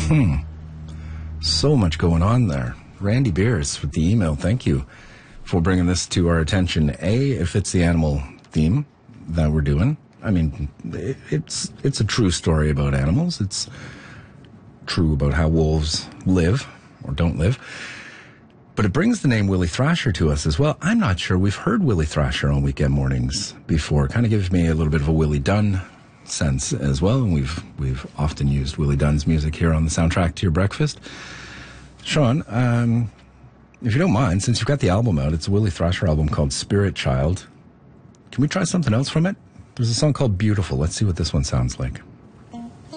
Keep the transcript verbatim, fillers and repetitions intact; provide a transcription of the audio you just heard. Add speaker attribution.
Speaker 1: Hmm. So much going on there. Randy Beers with the email. Thank you for bringing this to our attention. A, if it's the animal theme that we're doing. I mean, it, it's it's a true story about animals. It's true about how wolves live or don't live. But it brings the name Willie Thrasher to us as well. I'm not sure we've heard Willie Thrasher on weekend mornings before. Kind of gives me a little bit of a Willie Dunn sense as well. And we've we've often used Willie Dunn's music here on the soundtrack to your breakfast. Sean, um, if you don't mind, since you've got the album out, it's a Willie Thrasher album called Spirit Child. Can we try something else from it? There's a song called Beautiful. Let's see what this one sounds like.